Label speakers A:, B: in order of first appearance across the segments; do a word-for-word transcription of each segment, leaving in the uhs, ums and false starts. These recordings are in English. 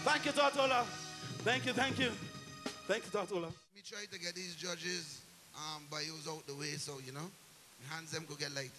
A: Thank you, Tortola. Thank you, thank you. Thank you, Tortola.
B: Me try to get these judges um, by who's out the way, so, you know, my hands them could get lighter.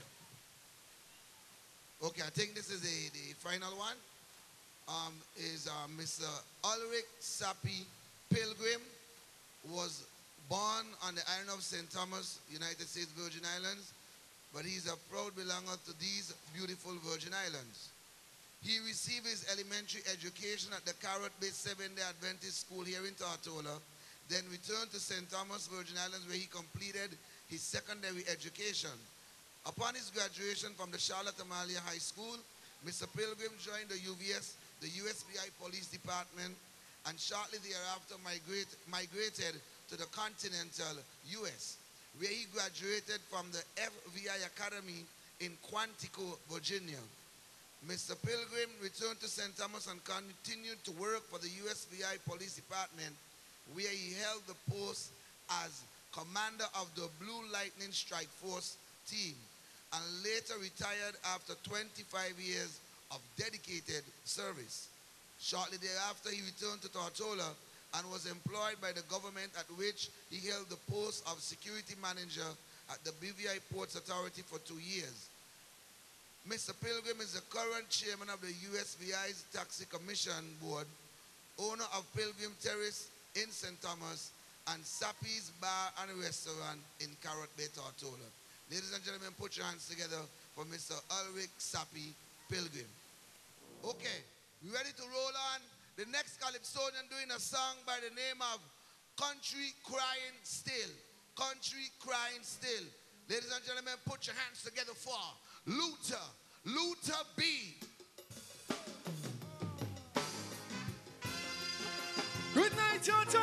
B: Okay, I think this is the, the final one. Um, is uh, Mister Ulrich Sapi Pilgrim, was born on the island of Saint Thomas, United States Virgin Islands, but he's a proud belanger to these beautiful Virgin Islands. He received his elementary education at the Carrot Bay Seventh-day Adventist School here in Tortola, then returned to Saint Thomas, Virgin Islands, where he completed his secondary education. Upon his graduation from the Charlotte Amalia High School, Mister Pilgrim joined the U V S, the U S V I Police Department, and shortly thereafter migrate, migrated to the continental U S, where he graduated from the F V I Academy in Quantico, Virginia. Mister Pilgrim returned to Saint Thomas and continued to work for the U S V I Police Department, where he held the post as commander of the Blue Lightning Strike Force team, and later retired after twenty-five years of dedicated service. Shortly thereafter, he returned to Tortola and was employed by the government, at which he held the post of security manager at the B V I Ports Authority for two years. Mister Pilgrim is the current chairman of the U S V I's Taxi Commission Board, owner of Pilgrim Terrace in Saint Thomas, and Sapi's Bar and Restaurant in Carrot Bay, Tortola. Ladies and gentlemen, put your hands together for Mister Ulrich Sapi Pilgrim. Okay, we ready to roll on? The next calypsonian doing a song by the name of Country Crying Still. Country Crying Still. Ladies and gentlemen, put your hands together for Luther, Luther B.
C: Good night, Toto.